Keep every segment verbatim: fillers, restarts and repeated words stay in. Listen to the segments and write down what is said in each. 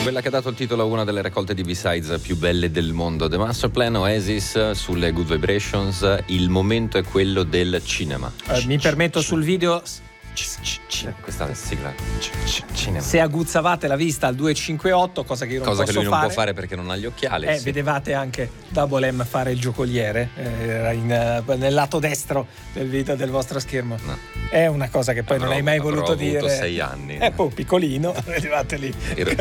Quella che ha dato il titolo a una delle raccolte di B-Sides più belle del mondo, The Masterplan, Oasis, sulle Good Vibrations. Il momento è quello del cinema. Eh, mi permetto sul video. Questa è la sigla. Cinema. Se aguzzavate la vista al duecentocinquantotto, cosa che io non cosa posso che lui fare, non può fare perché non ha gli occhiali. eh, sì. vedevate anche Double M fare il giocoliere, eh, era in, uh, nel lato destro del video del vostro schermo. No. È una cosa che poi Avrò- non hai mai avrò voluto avuto dire. sei anni. È poi piccolino, arrivate lì.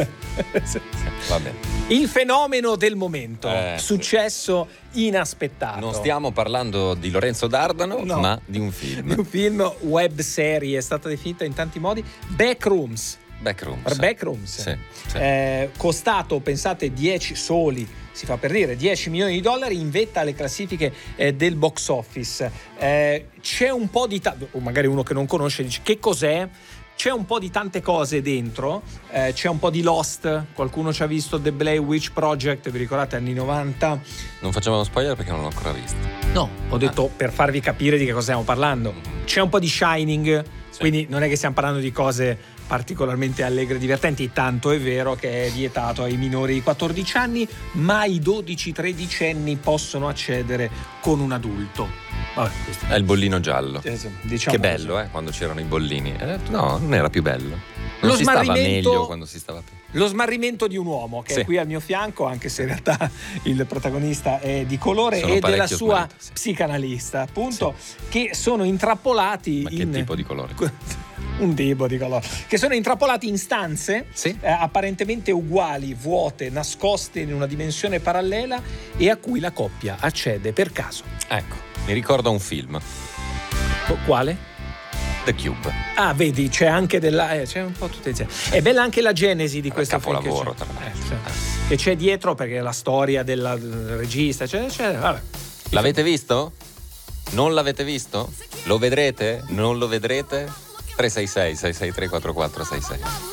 Va bene. Il fenomeno del momento, Eh, successo inaspettato. Non stiamo parlando di Lorenzo D'Ardano, No. ma di un film. Di un film web serie, è stata definita in tanti modi, Backrooms. Backrooms. Backrooms. Sì, sì. Eh, costato, pensate, dieci soli, si fa per dire, dieci milioni di dollari, in vetta alle classifiche eh, del box office. Eh, c'è un po' di ta- o magari uno che non conosce dice che cos'è. C'è un po' di tante cose dentro, eh, c'è un po' di Lost, qualcuno ci ha visto The Blair Witch Project, vi ricordate, anni novanta? Non facciamo uno spoiler perché non l'ho ancora visto. No, ho detto per farvi capire di che cosa stiamo parlando. C'è un po' di Shining, Sì. quindi non è che stiamo parlando di cose particolarmente allegre e divertenti, tanto è vero che è vietato ai minori di quattordici anni, ma i dodici tredici anni possono accedere con un adulto. Vabbè, questo È il bollino giallo. eh, sì, diciamo Che bello, eh, quando c'erano i bollini. Eh, no, non era più bello. Non Lo si stava smarrimento- meglio quando si stava più. Lo smarrimento di un uomo che Sì. è qui al mio fianco, anche se in realtà il protagonista è di colore, Sono e della parecchio sua smarrito, sì. psicanalista, appunto, che sono intrappolati Ma che in tipo di colore? un tipo di colore che sono intrappolati in stanze Sì. eh, apparentemente uguali, vuote, nascoste in una dimensione parallela, e a cui la coppia accede per caso. Ecco, mi ricorda un film, Quale? The Cube. Ah, vedi, c'è anche della eh, c'è un po' tutte insieme. È bella anche la genesi di Era questo film che capolavoro, c'è. tra l'altro. Eh, cioè, che c'è dietro, perché la storia della, del regista, eccetera, eccetera. Vabbè. L'avete visto? Non l'avete visto? Lo vedrete? Non lo vedrete? tre sei sei sei sei tre quattro quattro sei sei.